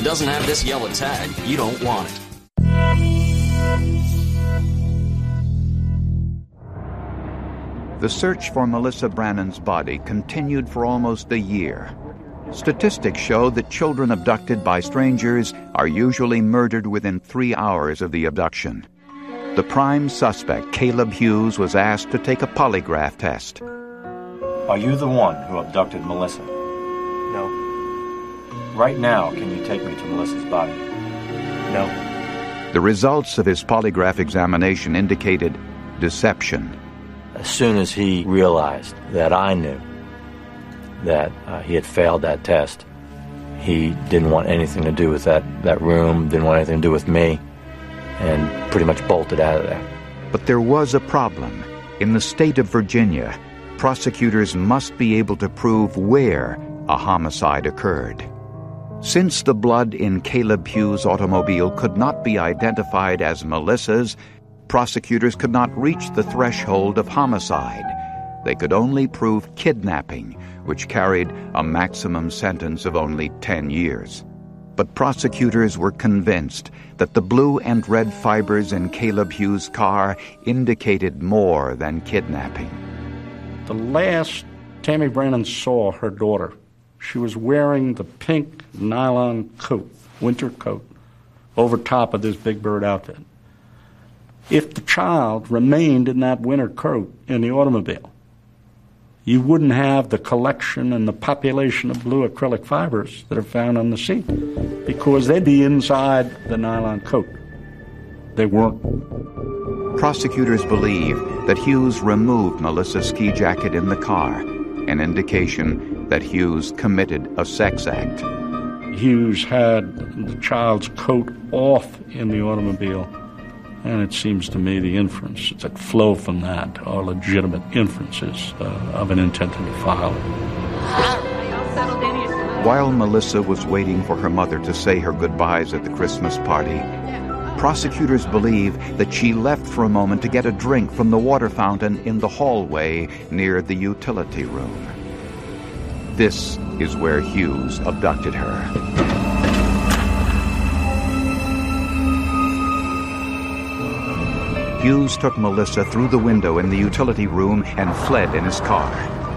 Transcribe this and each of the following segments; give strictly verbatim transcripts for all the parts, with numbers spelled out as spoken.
doesn't have this yellow tag, you don't want it. The search for Melissa Brannan's body continued for almost a year. Statistics show that children abducted by strangers are usually murdered within three hours of the abduction. The prime suspect, Caleb Hughes, was asked to take a polygraph test. Are you the one who abducted Melissa? No. Right now, can you take me to Melissa's body? No. The results of his polygraph examination indicated deception. As soon as he realized that I knew that uh, he had failed that test, he didn't want anything to do with that, that room, didn't want anything to do with me, and pretty much bolted out of there. But there was a problem. In the state of Virginia, prosecutors must be able to prove where a homicide occurred. Since the blood in Caleb Hughes' automobile could not be identified as Melissa's, prosecutors could not reach the threshold of homicide. They could only prove kidnapping, which carried a maximum sentence of only ten years. But prosecutors were convinced that the blue and red fibers in Caleb Hughes' car indicated more than kidnapping. The last Tammy Brannan saw her daughter, she was wearing the pink nylon coat, winter coat, over top of this Big Bird outfit. If the child remained in that winter coat in the automobile, you wouldn't have the collection and the population of blue acrylic fibers that are found on the seat, because they'd be inside the nylon coat. They weren't. Prosecutors believe that Hughes removed Melissa's ski jacket in the car, an indication that Hughes committed a sex act. Hughes had the child's coat off in the automobile, and it seems to me the inferences that flow from that are legitimate inferences uh, of an intent to defile. While Melissa was waiting for her mother to say her goodbyes at the Christmas party, prosecutors believe that she left for a moment to get a drink from the water fountain in the hallway near the utility room. This is where Hughes abducted her. Hughes took Melissa through the window in the utility room and fled in his car.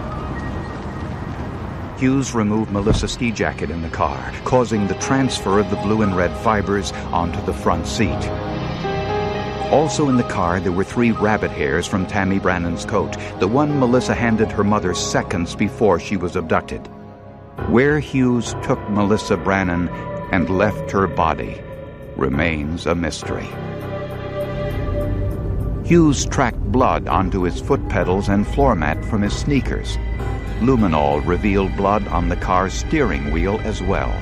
Hughes removed Melissa's ski jacket in the car, causing the transfer of the blue and red fibers onto the front seat. Also in the car, there were three rabbit hairs from Tammy Brannan's coat, the one Melissa handed her mother seconds before she was abducted. Where Hughes took Melissa Brannan and left her body remains a mystery. Hughes tracked blood onto his foot pedals and floor mat from his sneakers. Luminol revealed blood on the car's steering wheel as well.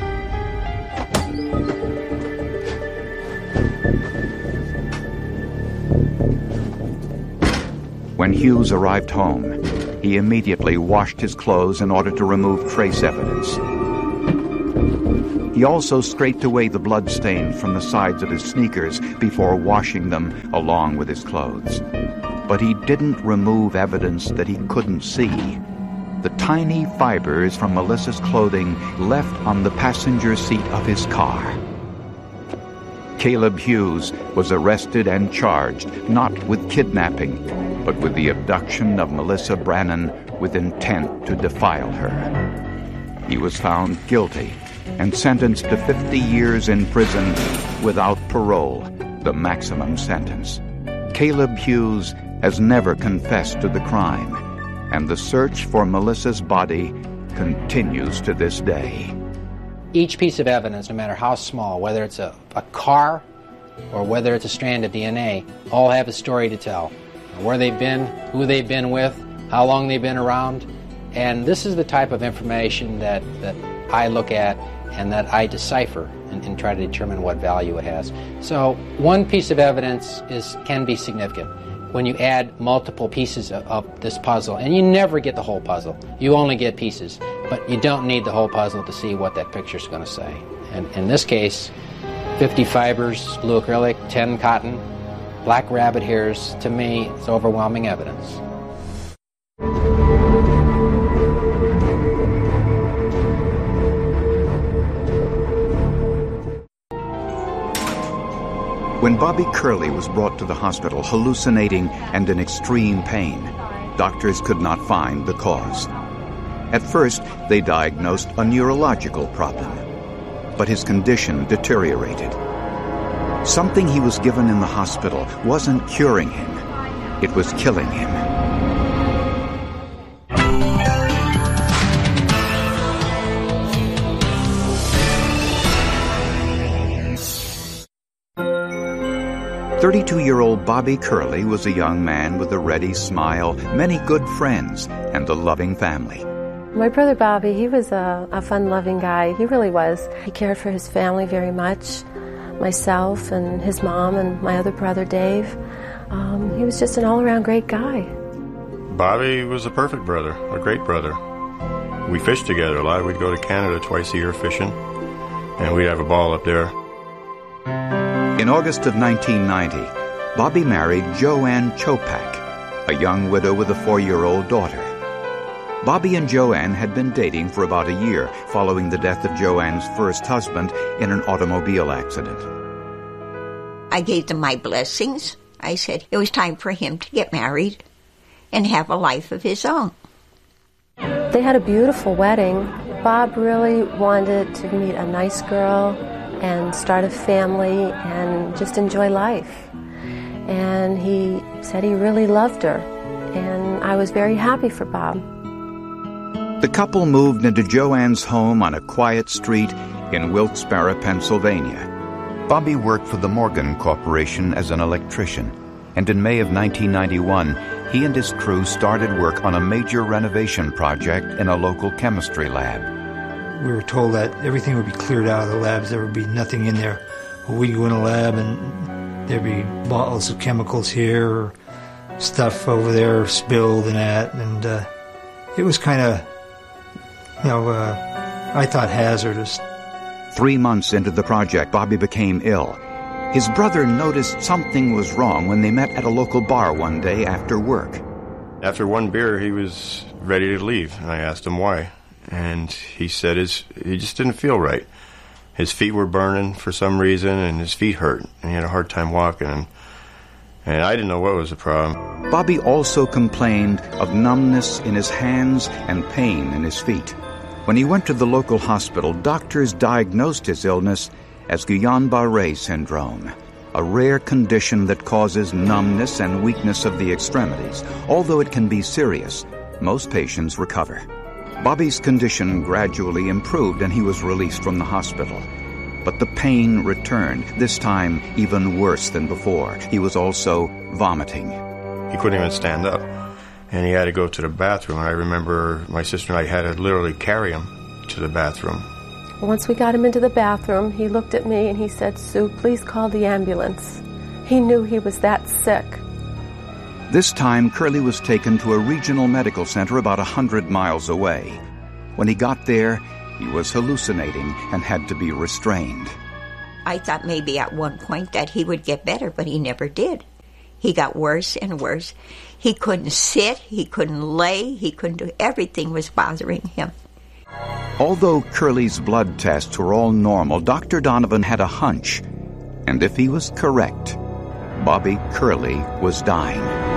When Hughes arrived home, he immediately washed his clothes in order to remove trace evidence. He also scraped away the blood stain from the sides of his sneakers before washing them along with his clothes. But he didn't remove evidence that he couldn't see. The tiny fibers from Melissa's clothing left on the passenger seat of his car. Caleb Hughes was arrested and charged not with kidnapping, but with the abduction of Melissa Brannan with intent to defile her. He was found guilty and sentenced to fifty years in prison without parole, the maximum sentence. Caleb Hughes has never confessed to the crime, and the search for Melissa's body continues to this day. Each piece of evidence, no matter how small, whether it's a, a car or whether it's a strand of D N A, all have a story to tell. Where they've been, who they've been with, how long they've been around. And this is the type of information that, that I look at and that I decipher and, and try to determine what value it has. So one piece of evidence is can be significant when you add multiple pieces of, of this puzzle, and you never get the whole puzzle. You only get pieces, but you don't need the whole puzzle to see what that picture's going to say. And in this case, fifty fibers, blue acrylic, ten cotton, black rabbit hairs, to me, it's overwhelming evidence. When Bobby Curley was brought to the hospital hallucinating and in extreme pain, doctors could not find the cause. At first, they diagnosed a neurological problem, but his condition deteriorated. Something he was given in the hospital wasn't curing him, it was killing him. thirty-two-year-old Bobby Curley was a young man with a ready smile, many good friends, and a loving family. My brother Bobby, he was a, a fun-loving guy. He really was. He cared for his family very much, myself and his mom and my other brother Dave. Um, he was just an all-around great guy. Bobby was a perfect brother, a great brother. We fished together a lot. We'd go to Canada twice a year fishing, and we'd have a ball up there. In August of nineteen ninety, Bobby married Joanne Chopak, a young widow with a four-year-old daughter. Bobby and Joanne had been dating for about a year following the death of Joanne's first husband in an automobile accident. I gave them my blessings. I said it was time for him to get married and have a life of his own. They had a beautiful wedding. Bob really wanted to meet a nice girl and start a family and just enjoy life. And he said he really loved her, and I was very happy for Bob. The couple moved into Joanne's home on a quiet street in Wilkes-Barre, Pennsylvania. Bobby worked for the Morgan Corporation as an electrician, and in May of nineteen ninety-one, he and his crew started work on a major renovation project in a local chemistry lab. We were told that everything would be cleared out of the labs. There would be nothing in there. We'd go in a lab and there'd be bottles of chemicals here, or stuff over there spilled and that. And uh, it was kind of, you know, uh, I thought hazardous. Three months into the project, Bobby became ill. His brother noticed something was wrong when they met at a local bar one day after work. After one beer, he was ready to leave, and I asked him why. And he said his, he just didn't feel right. His feet were burning for some reason, and his feet hurt, and he had a hard time walking. And, and I didn't know what was the problem. Bobby also complained of numbness in his hands and pain in his feet. When he went to the local hospital, doctors diagnosed his illness as Guillain-Barré syndrome, a rare condition that causes numbness and weakness of the extremities. Although it can be serious, most patients recover. Bobby's condition gradually improved and he was released from the hospital. But the pain returned, this time even worse than before. He was also vomiting. He couldn't even stand up, and he had to go to the bathroom. I remember my sister and I had to literally carry him to the bathroom. Once we got him into the bathroom, he looked at me and he said, "Sue, please call the ambulance." He knew he was that sick. This time, Curley was taken to a regional medical center about a hundred miles away. When he got there, he was hallucinating and had to be restrained. I thought maybe at one point that he would get better, but he never did. He got worse and worse. He couldn't sit, he couldn't lay, he couldn't do, everything was bothering him. Although Curley's blood tests were all normal, Doctor Donovan had a hunch. And if he was correct, Bobby Curley was dying.